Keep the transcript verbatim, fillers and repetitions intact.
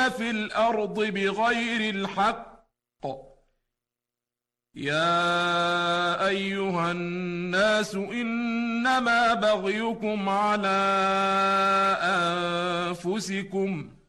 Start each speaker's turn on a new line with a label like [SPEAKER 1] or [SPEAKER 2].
[SPEAKER 1] في الأرض بغير الحق. يا أيها الناس إنما بغيكم على أنفسكم